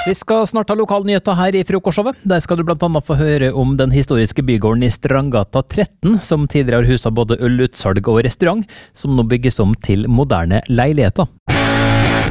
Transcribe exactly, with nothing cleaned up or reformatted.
Vi skal snart ha lokalnyheter her i frokostshowet. Der skal du blant annet få høre om den historiske bygården i Strandgata tretten, som tidligere har huset både ølutsalg og restaurant, som nå bygges om til moderne leiligheter.